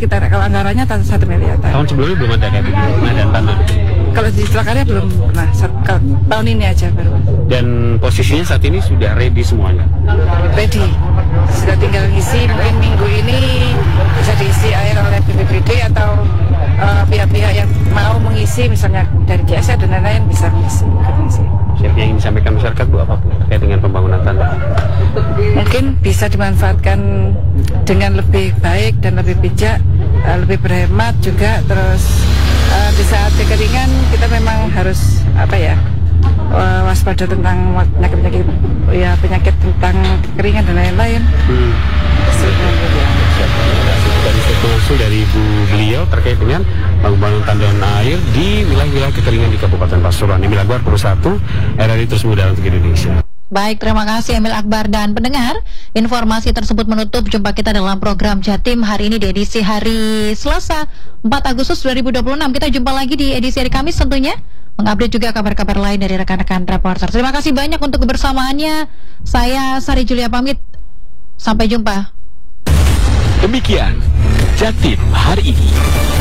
sekitar, kalau anggarannya 1 miliar. Tahun sebelumnya belum ada kayak begini, pengadaan tanah. Kalau di Celakarya belum pernah, tahun ini aja baru. Dan posisinya saat ini sudah ready semuanya. Ready, sudah tinggal ngisi. Mungkin minggu ini bisa diisi air oleh BPBD atau pihak-pihak yang mau mengisi, misalnya dari GSA dan lain-lain bisa mengisi. Siapa yang ingin disampaikan masyarakat Bu, apa Bu terkait dengan pembangunan tanah? Mungkin bisa dimanfaatkan dengan lebih baik dan lebih bijak, lebih berhemat juga. Terus di saat kekeringan kita memang harus waspada tentang penyakit tentang kekeringan dan lain-lain. Tadi langsung dari Ibu beliau terkait dengan pembangunan tandon air di wilayah-wilayah kekeringan di Kabupaten Pasuruan. Emil Akbar, Pro 1, RRI Terus Muda untuk Indonesia. Baik, terima kasih Emil Akbar. Dan pendengar, informasi tersebut menutup jumpa kita dalam program Jatim hari ini di edisi hari Selasa 4 Agustus 2026. Kita jumpa lagi di edisi hari Kamis tentunya, mengupdate juga kabar-kabar lain dari rekan-rekan reporter. Terima kasih banyak untuk kebersamaannya. Saya Sari Julia pamit. Sampai jumpa. Demikian Jatim hari ini.